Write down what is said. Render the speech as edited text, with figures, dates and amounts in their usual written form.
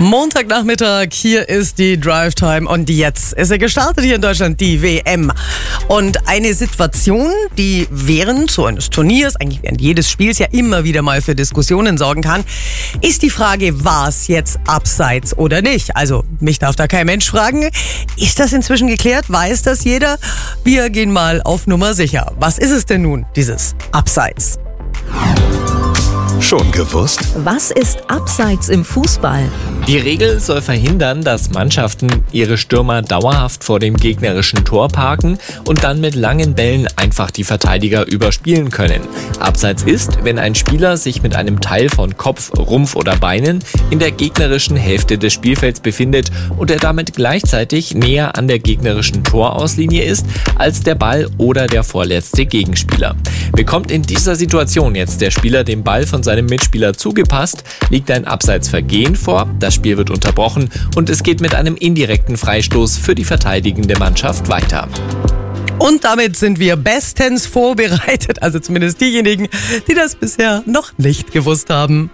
Montagnachmittag, hier ist die Drive Time und jetzt ist gestartet hier in Deutschland die WM. Und eine Situation, die während so eines Turniers, eigentlich während jedes Spiels ja immer wieder mal für Diskussionen sorgen kann, ist die Frage, war es jetzt abseits oder nicht? Also mich darf da kein Mensch fragen. Ist das inzwischen geklärt? Weiß das jeder? Wir gehen mal auf Nummer sicher. Was ist es denn nun, dieses Abseits? Schon gewusst? Was ist Abseits im Fußball? Die Regel soll verhindern, dass Mannschaften ihre Stürmer dauerhaft vor dem gegnerischen Tor parken und dann mit langen Bällen einfach die Verteidiger überspielen können. Abseits ist, wenn ein Spieler sich mit einem Teil von Kopf, Rumpf oder Beinen in der gegnerischen Hälfte des Spielfelds befindet und er damit gleichzeitig näher an der gegnerischen Torauslinie ist als der Ball oder der vorletzte Gegenspieler. Bekommt in dieser Situation jetzt der Spieler den Ball von seinem Mitspieler zugepasst, liegt ein Abseitsvergehen vor, das Spiel wird unterbrochen und es geht mit einem indirekten Freistoß für die verteidigende Mannschaft weiter. Und damit sind wir bestens vorbereitet, also zumindest diejenigen, die das bisher noch nicht gewusst haben.